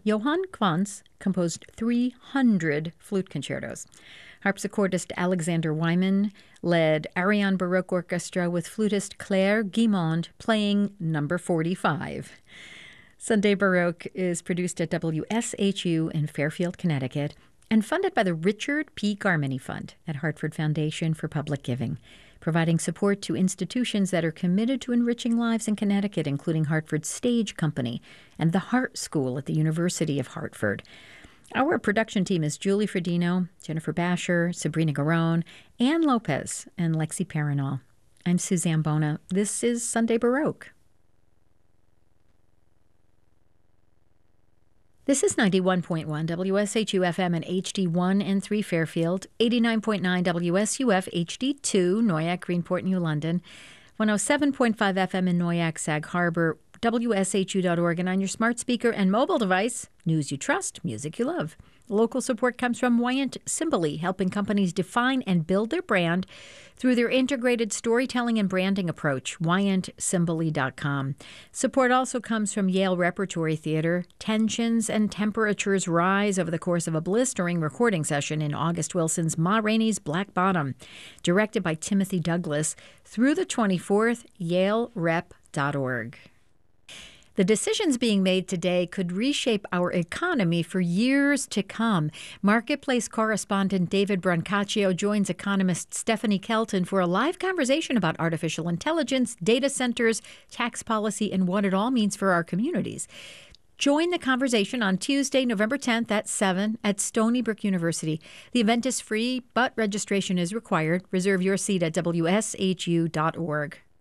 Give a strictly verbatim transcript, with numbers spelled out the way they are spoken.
Johann Quantz composed three hundred flute concertos. Harpsichordist Alexander Wyman led Ariane Baroque Orchestra with flutist Claire Guimond playing number forty-five. Sunday Baroque is produced at W S H U in Fairfield, Connecticut, and funded by the Richard P. Garmany Fund at Hartford Foundation for Public Giving, providing support to institutions that are committed to enriching lives in Connecticut, including Hartford Stage Company and the Hart School at the University of Hartford. Our production team is Julie Fredino, Jennifer Basher, Sabrina Garone, Ann Lopez, and Lexi Paranol. I'm Suzanne Bona. This is Sunday Baroque. This is ninety-one point one W S H U F M and H D one and three Fairfield, eighty-nine point nine W S U F H D two, Noyac, Greenport, New London, one oh seven point five F M in Noyac, Sag Harbor, W S H U dot org, and on your smart speaker and mobile device, news you trust, music you love. Local support comes from Wyant Cimbally, helping companies define and build their brand through their integrated storytelling and branding approach, wyant cimbally dot com. Support also comes from Yale Repertory Theater. Tensions and temperatures rise over the course of a blistering recording session in August Wilson's Ma Rainey's Black Bottom, directed by Timothy Douglas, through the twenty-fourth, yale rep dot org. The decisions being made today could reshape our economy for years to come. Marketplace correspondent David Brancaccio joins economist Stephanie Kelton for a live conversation about artificial intelligence, data centers, tax policy, and what it all means for our communities. Join the conversation on Tuesday, November tenth at seven at Stony Brook University. The event is free, but registration is required. Reserve your seat at W S H U dot org.